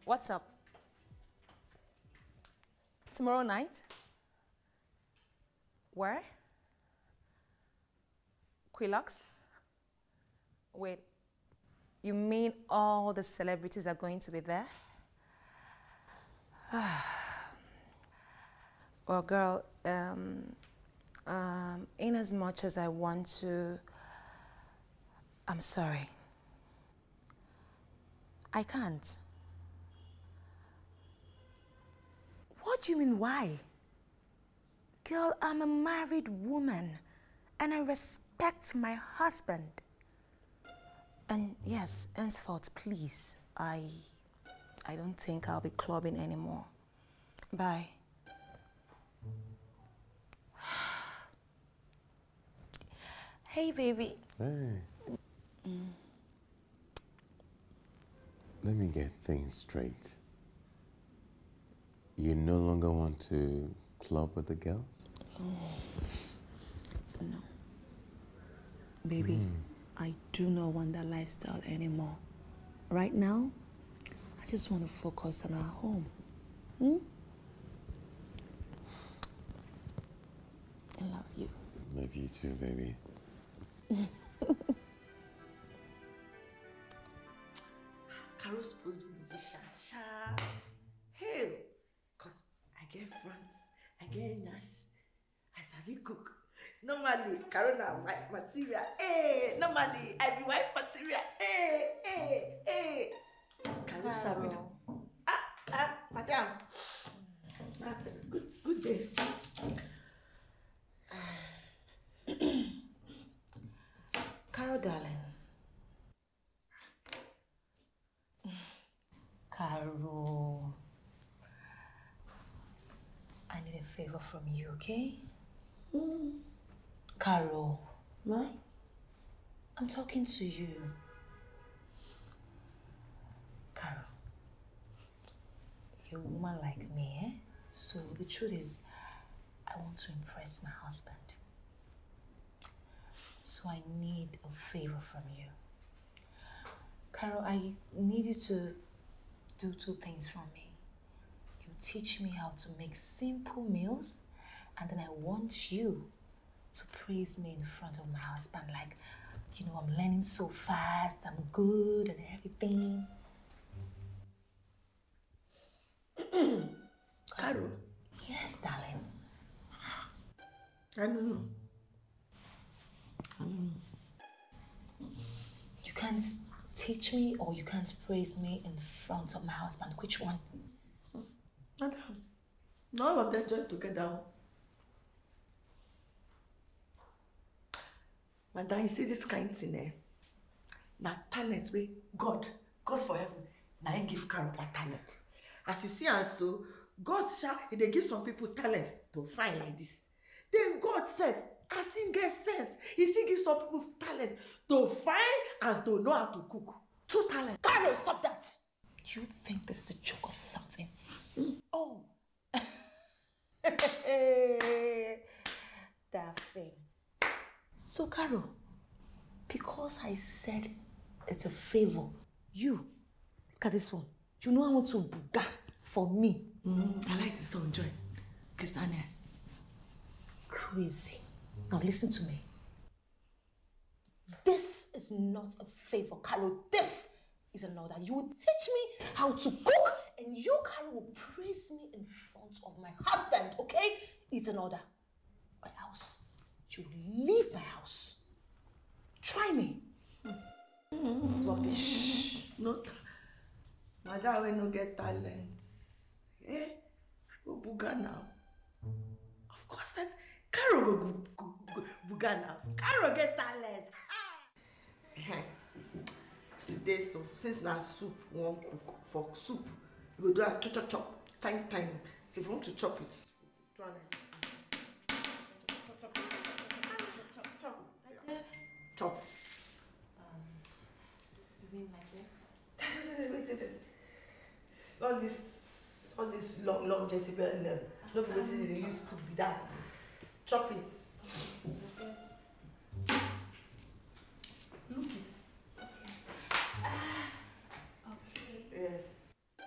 What's up? Tomorrow night? Where? Quilux? Wait, you mean all the celebrities are going to be there? Well, girl, in as much as I want to, I'm sorry. I can't. What do you mean, why? Girl, I'm a married woman and I respect my husband. And yes, henceforth, please, I don't think I'll be clubbing anymore. Bye. Hey, baby. Hey. Let me get things straight. You no longer want to club with the girls? Oh, no. Baby, I do not want that lifestyle anymore. Right now, I just want to focus on our home. I love you. Love you too, baby. Carol's supposed to be musician. Hey, cause I get friends, I get Nash, I sabi cook. Normally, Carol na wife material. Hey, normally I be wife material. Hey. Carol sabi na. Madam. Good day. Carol, darling. Carol. I need a favor from you, okay? Carol. Ma? I'm talking to you. Carol. You're a woman like me, eh? So the truth is, I want to impress my husband. So I need a favor from you. Carol, I need you to do two things for me. You teach me how to make simple meals, and then I want you to praise me in front of my husband. Like, you know, I'm learning so fast, I'm good and everything. Carol? Yes, darling. I don't know. You can't teach me or you can't praise me in front of my husband. Which one? Madam, all of them join together. Madam, you see this kind of thing, eh? Now talents wey God for heaven, now He give Carol that talent. As you see and so, God they give some people talent to find like this. Then God said, as He get sense, He still give some people talent to find and to know how to cook. Two talent. Carol, stop that! Do you think this is a joke or something? Oh. That thing. So, Carol, because I said it's a favor, you, look at this one. You know I want to buga for me. I like this song, Joy. Christiane. Crazy. Now listen to me. This is not a favor, Carol. This is an order. You will teach me how to cook, and you, Carol, will praise me in front of my husband, okay? It's an order. Or else, you leave my house. Try me. Rubbish. No. Madam, we no get talent. Eh? Go buga now. Of course, then Carol go buga now. Carol get talent. Today, so since now soup won't cook for soup, you go do a chop, time. So if you want to chop it, do it. Chop. You mean like this? Wait. All this long Jezebel, no be wetin they use cook be that. Chop it.